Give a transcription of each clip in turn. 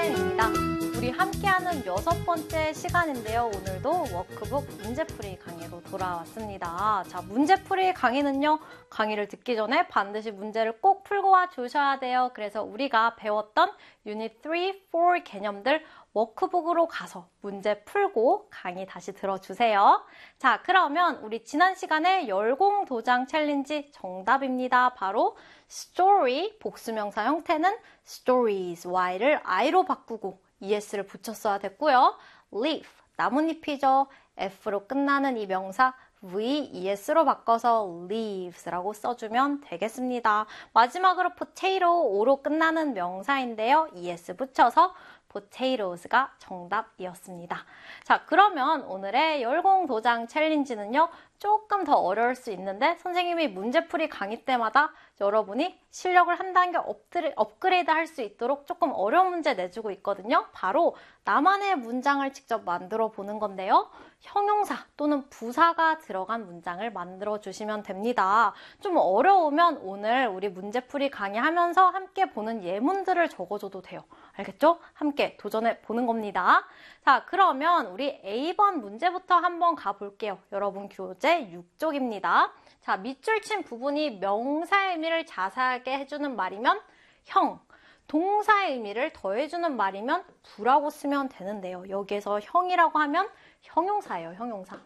혜은입니다. 우리 함께하는 6번째 시간인데요. 오늘도 워크북 문제풀이 강의로 돌아왔습니다. 자, 문제풀이 강의는요. 강의를 듣기 전에 반드시 문제를 꼭 풀고 와 주셔야 돼요. 그래서 우리가 배웠던 유닛 3, 4 개념들 워크북으로 가서 문제 풀고 강의 다시 들어주세요. 자, 그러면 우리 지난 시간에 열공 도장 챌린지 정답입니다. 바로 story, 복수명사 형태는 stories, y를 i로 바꾸고 es를 붙였어야 됐고요. leaf, 나뭇잎이죠. f로 끝나는 이 명사 ves로 바꿔서 leaves라고 써주면 되겠습니다. 마지막으로 potato, o로 끝나는 명사인데요. es 붙여서 potatoes가 정답이었습니다. 자, 그러면 오늘의 열공도장 챌린지는요. 조금 더 어려울 수 있는데 선생님이 문제풀이 강의 때마다 여러분이 실력을 한 단계 업그레이드 할 수 있도록 조금 어려운 문제 내주고 있거든요. 바로 나만의 문장을 직접 만들어 보는 건데요. 형용사 또는 부사가 들어간 문장을 만들어 주시면 됩니다. 좀 어려우면 오늘 우리 문제풀이 강의하면서 함께 보는 예문들을 적어줘도 돼요. 알겠죠? 함께 도전해 보는 겁니다. 자, 그러면 우리 A번 문제부터 한번 가볼게요. 여러분 교재 6쪽입니다. 자, 밑줄 친 부분이 명사의 의미를 자세하게 해주는 말이면 형, 동사의 의미를 더해주는 말이면 부라고 쓰면 되는데요. 여기에서 형이라고 하면 형용사예요, 형용사.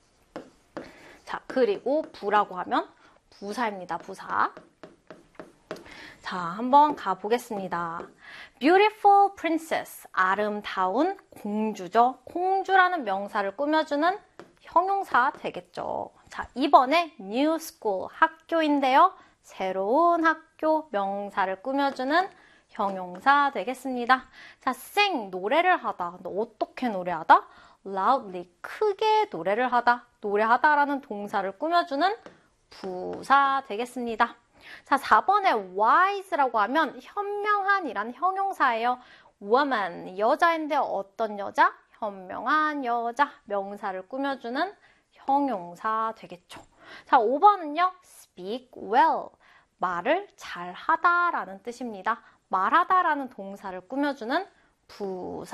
자, 그리고 부라고 하면 부사입니다, 부사. 자, 한번 가보겠습니다. Beautiful princess, 아름다운 공주죠. 공주라는 명사를 꾸며주는 형용사 되겠죠. 자, 이번에 new school, 학교인데요. 새로운 학교, 명사를 꾸며주는 형용사 되겠습니다. 자, sing, 노래를 하다. 어떻게 노래하다? loudly, 크게 노래를 하다. 노래하다라는 동사를 꾸며주는 부사 되겠습니다. 자, 4번에 wise라고 하면 현명한이란 형용사예요. woman, 여자인데 어떤 여자? 현명한 여자, 명사를 꾸며주는 형용사 되겠죠. 자, 5번은요. speak well, 말을 잘하다라는 뜻입니다. 말하다라는 동사를 꾸며주는 부사